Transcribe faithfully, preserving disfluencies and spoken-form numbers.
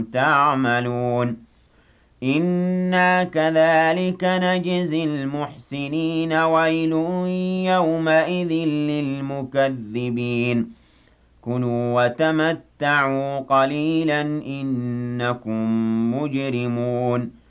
تَعْمَلُونَ إِنَّا كَذَٰلِكَ نَجْزِي الْمُحْسِنِينَ وَيْلٌ يَوْمَئِذٍ لِّلْمُكَذِّبِينَ كُلُوا وَتَمَتَّعُوا قَلِيلًا إِنَّكُم مُّجْرِمُونَ